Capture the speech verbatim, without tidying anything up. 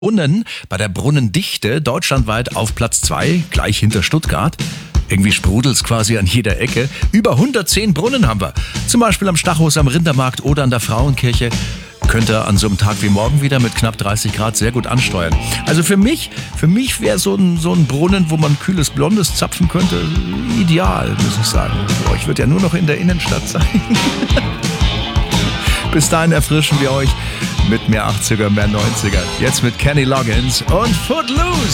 Brunnen, bei der Brunnendichte deutschlandweit auf Platz zwei, gleich hinter Stuttgart. Irgendwie sprudelt's quasi an jeder Ecke. Über hundertzehn Brunnen haben wir. Zum Beispiel am Stachus am Rindermarkt oder an der Frauenkirche. Könnt ihr an so einem Tag wie morgen wieder mit knapp dreißig Grad sehr gut ansteuern. Also für mich, für mich wäre so ein, so ein Brunnen, wo man kühles Blondes zapfen könnte, ideal, muss ich sagen. Boah, ich würde ja nur noch in der Innenstadt sein. Bis dahin erfrischen wir euch mit mehr achtziger, mehr neunziger. Jetzt mit Kenny Loggins und Footloose.